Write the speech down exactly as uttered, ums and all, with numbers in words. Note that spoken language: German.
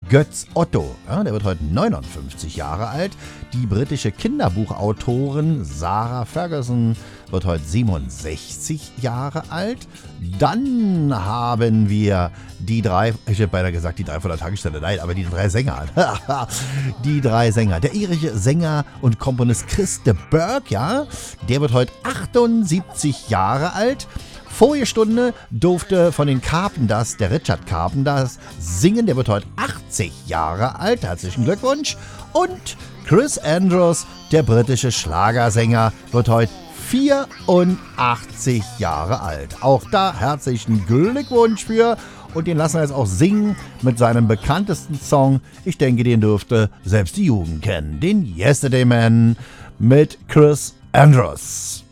Götz Otto, ja, der wird heute neunundfünfzig Jahre alt. Die britische Kinderbuchautorin Sarah Ferguson wird heute siebenundsechzig Jahre alt. Dann haben wir die drei, ich hätte beinahe gesagt die drei von der Tagesstelle, nein, aber die drei Sänger. Die drei Sänger. Der irische Sänger und Komponist Chris de Burgh, ja, der wird heute achtundsiebzig Jahre alt. Vorige Stunde durfte von den Carpenters, der Richard Carpenters, singen. Der wird heute achtzig Jahre alt. Herzlichen Glückwunsch. Und Chris Andrews, der britische Schlagersänger, wird heute vierundachtzig Jahre alt. Auch da herzlichen Glückwunsch für. Und den lassen wir jetzt auch singen mit seinem bekanntesten Song. Ich denke, den dürfte selbst die Jugend kennen. Den Yesterday Man mit Chris Andrews.